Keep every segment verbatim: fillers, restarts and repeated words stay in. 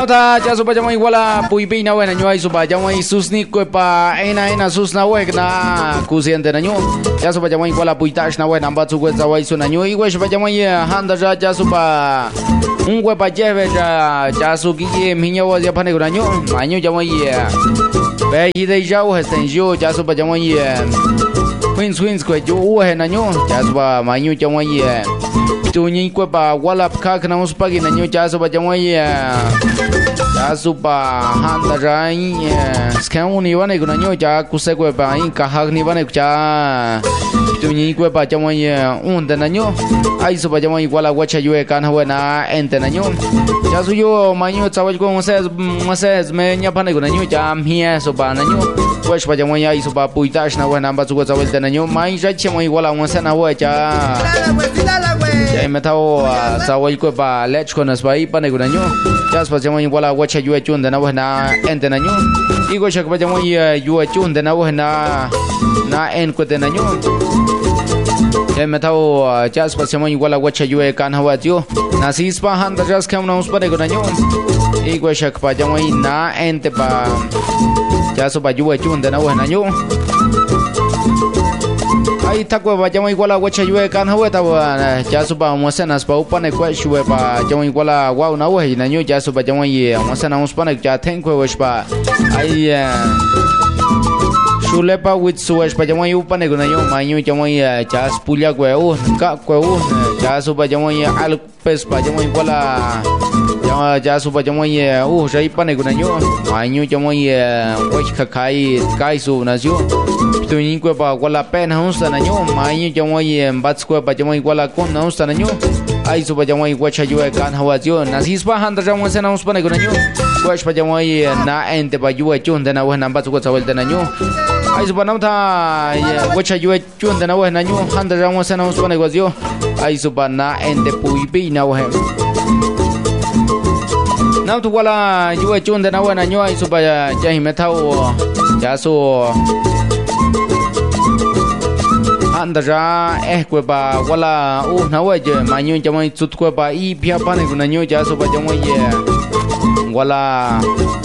Nota ya supa llama igual a Puipi na buena ño ay supa llama y sus ni pa ena ena sus na wek na kusiente na ño ya supa llama igual a Puitash na buena amba su cuesta wai su na ño y we supa llama ya handa ya ya supa un huepa lleve ya ya su guille miña wa ya pane na ño año llama ya ve y de ya o esten yo ya supa llama ya Queens Queens que yo uhe na ño ya supa maño llama ya tu ni cuepa walap kak na us pagi na ño ya supa llama ya ya supa handa rai skan uni bane kuna ño ya kuse cuepa in kahak ni bane ya tu ni cuepa llama ya un de na ño ai supa llama igual a guacha yue kan buena ente na ño ya su yo maño chawaj con ses ses me ña pane kuna ño ya mie supa na ño pues pa llama ya ai supa puitash na buena amba su chawaj de na ño mai ya chemo igual a un se na hue ya ya me tao chawaj cuepa lech con as bai pane kuna ño ya supa llama igual a guacha yue chun de na buena ente na ño y guacha pa llama ya yue chun de na buena na en cu de na ño ya me tao ya supa llama igual a guacha yue kan hawa tío nasi spa handa ya skam na us pane kuna ño y guacha pa llama na ente pa ya supa yue chun de na buena ño ai takwa ba llama igual a guacha yue kan hawa ta ya supa mosenas pa upane kwa shue pa llama igual a wow na we na ño ya supa llama ye mosena us pane ya tenko we pa ai Chulepa with suesh pa llama yu pane kuna yo maño llama ya chas pulia kweu ka kweu ya supa llama ya al pes pa llama igual a llama ya supa llama ya uh rai pane kuna yo maño llama ya wech kai kai su na yo tu ni kwe pa wala pena unsa na yo maño llama ya bats kwe pa llama igual a con na unsa na yo ai supa llama igual cha yo kan hawa yo nasis pa handa llama se na us pane kuna yo wech pa llama ya na ente pa yo chun de na wa na bats ko sawel de na yo ai supa nauta guacha yue chun de na we na ñu handa ra mo se na us pane gozio ai supa na ende puipi na we nauta wala yue chun de na we na ñu ai supa ya hi metau ya so handa ra eh cuepa wala u na we je ma ñu chama chut cuepa i pia pane kuna ñu ya supa chama ye wala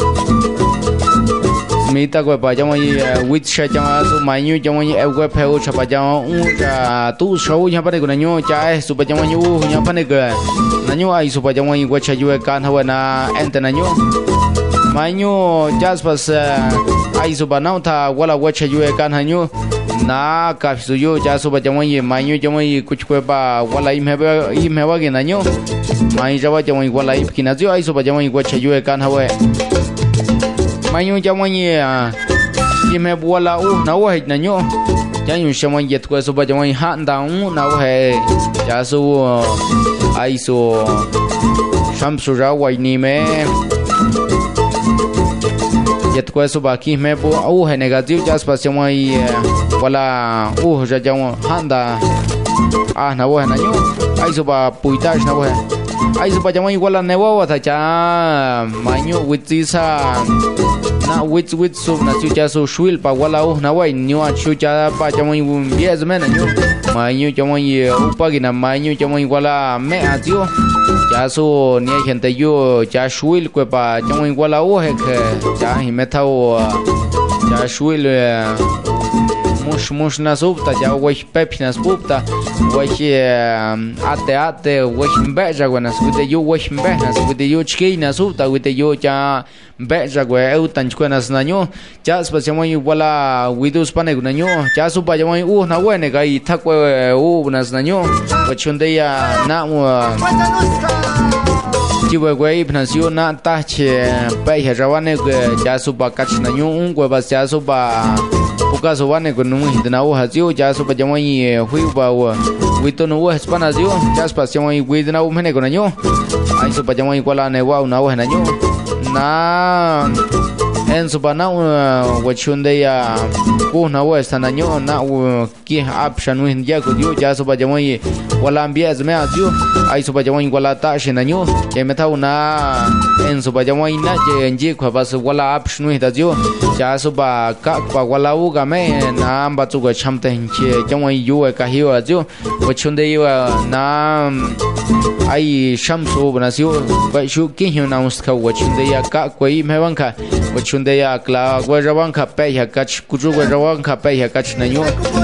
Mita gue pa llama y wit sha llama su maño llama y el web heu chapa llama un tu show nya pa de kuna nyo cha e su pa llama yu nya pa ne ge na nyo ai su pa llama y guacha yu kan hawa na ente na nyo maño jas pas ai su pa na ta wala guacha yu kan ha nyo na ka su yo ja su pa llama y maño llama y kuch kwe pa wala im heba im heba ge na nyo mai jawa llama y wala ip kina jo ai su pa llama y guacha yu kan hawa maño llama y y me bola u na we na nyo ya yu shama yet ko so ba llama y handa u na we ya su ai so sham su ra wa ni me yet ko so ba ki me bo u he negative ya spa llama y wala u ja llama handa ah na we na nyo ai so ba puitash na we ai so ba llama igual a newa wa ta cha maño with this na wits wits so na chu cha so shwil pa wala u na wai nyu a chu cha pa cha mo bies me na nyu ma nyu cha mo ye u pa gi na ma nyu cha mo wala me a tio cha so ni gente yo cha shwil ko pa cha mo wala u he ke cha hi me ta o cha shwil mush mush na subta ya wai pep na subta wai ate ate wai mbe ja gwana subta yo wai mbe na subta yo chki na subta wite yo cha mbe ja gwa eu tan chkwana na nyo cha spa chamo wala widus pane guna nyo cha supa chamo u na wene ga i thakwe u na na nyo wachunde ya na mo Chiwe gwe ipnasio na ta che pe he rawane gwe cha supa kach na nyo un gwe ba cha supa Puka so wane ko nung hidna u hazio ja so pa jamai hui ba wa wito no wa spana zio ja spa jamai widna u mene ko nanyo ai so pa jamai ko la ne wa na wa nanyo na en su bana wachunde ya kuna we sanaño na ki option win ya ko dio ya su ba jamoi wala ambias me azio ai su ba jamoi wala ta shinaño que me ta una en su ba jamoi na je nji ko bas wala option wi da dio ya su ba ka pa wala u ga me na amba tu ga chamte hinche jamoi yu ka hiwa azio wachunde ya na ai shamsu banasio ba shu ki hu na uska wachunde ya ka koi me banka wachunde ya kla gwajabanka pe ya kach kuju gwajabanka pe ya kach naño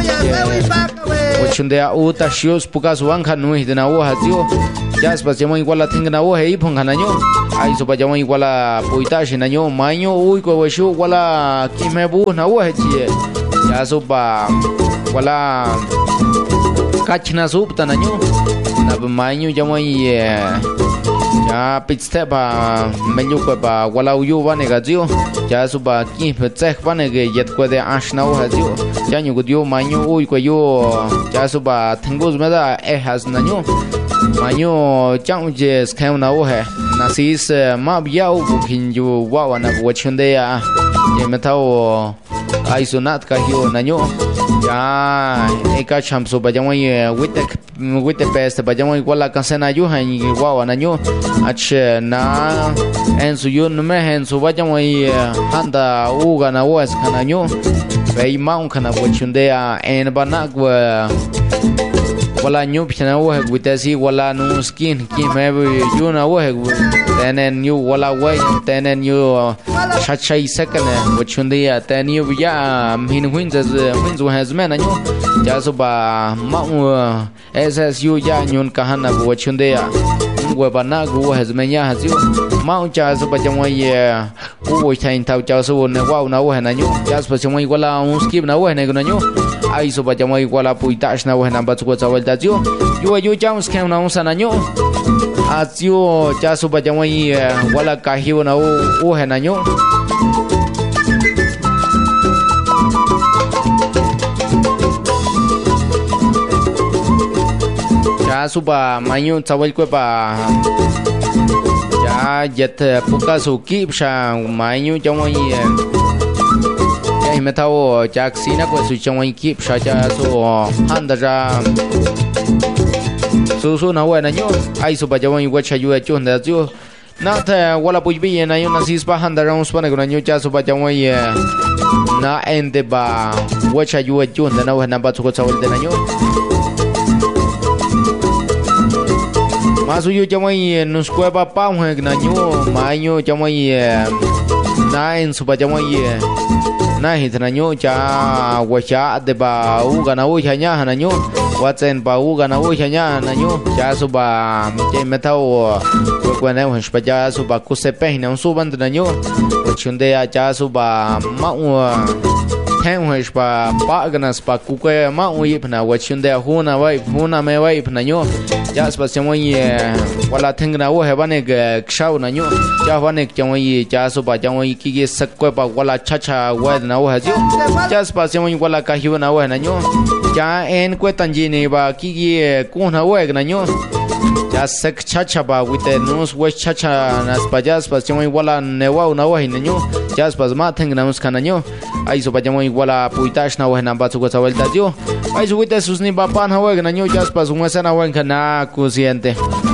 wachunde ya uta shios pukas wanka nu hidna wo hazio ya spas jamo igual la tinga na wo hei ponga naño ai so ba jamo igual la poita shi naño maño ui ko washu wala ki me bu na wo hechie ya so ba wala kach na supta naño na ba maño jamo ye ya pitste ba menyu ko ba wala uyu ba ne gazio ya su ba ki petsek ba ne ge yet ko de ashna wa hazio ya nyu dio manyu uy ko yo ya su ba thenguz me da e has na nyu manyu chang je skau na wo he na sis ma bia u kin ju wa wa na wo chunde ya ye me tao ai sunat ka hiyo na nyu ya e ka cham so ba jamo ye witek witek peste ba jamo igual la cancena yu han wa na nyu ach na en su yun me en su ba jamo ye handa u ga na was kana nyu bei maun kana wo chunde ya en ba na wa wala nyu pina wo witasi wala nu skin ki me yu na wo tenen yu wala way tenen yu chachai sakana wo chunde ya ten yu ya min huin za huin zu has me na nyu ya so ba ma ss yu ya nyun kahana wo chunde ya wo ba na go has me ya has yu ma cha so ba jamo ye wo tain tau cha so ne wa na wo na nyu ya so jamo wala un skip na wo na na nyu ai so ba jamo wala puitash na wo na ba ko chawal da yu yu yu cha un skam na un sa na nyu azio cha so ba jamo wala kahi na wo wo na nyu ya suba maño chawal ko pa ya jet puka su ki sha maño chawai ya me tao jaksina ko su chawai ki sha ja so handa ja su su na wa na nyo ai su ba chawai wa cha yu chu nda ju na ta wala pu bi na yu na sis pa handa ra uns pa na ko na nyo cha su ba chawai na ende ba wa cha yu chu nda na wa na ba chu ko chawal de na nyo masu yu chamai nus kueba pa un na nyu maño chamai na en su ba chamai na hit na nyu cha wa cha de ba u ga na u cha nya na nyu wa chen ba u ga na u cha nya na nyu cha su ba che me tao ko na un spa cha su ba ku se pe na un su ban na nyu chunde ya cha su ba ma u hen huis pa pa ganas pa ku ko ma u yip na wa chunde hu na wai hu na me wai na nyu ya spa se mo ye wala thing na wo he ba ne ge kshaw na nyu ya wa ne chang yi cha so ba chang yi ki ge sak ko ba wala cha cha wa na wo ha ju ya spa se mo wala ka hi na wo na nyu ya en ko tan ji ne ba ki ge ku na wo na nyu ya sak cha cha ba with the nose wa cha cha na spa ya spa se mo wala ne wa na wo na nyu ya spa ma thing na mus kana nyu ai so ba chang yi wala puitash na wo na ba chu ko chawal ta ju ai su with the susni ba pan ha wo na nyu ya spa su ma sa na wo kana consciente.